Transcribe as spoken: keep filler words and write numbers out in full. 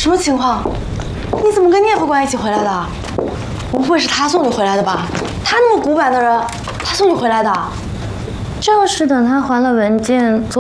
什么情况？你怎么跟聂副官一起回来的？不会是他送你回来的吧？他那么古板的人，他送你回来的？ 就是等他还了文件。